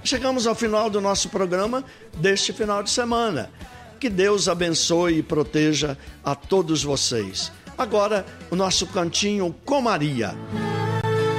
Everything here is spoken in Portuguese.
Chegamos ao final do nosso programa deste final de semana. Que Deus abençoe e proteja a todos vocês. Agora, o nosso cantinho com Maria.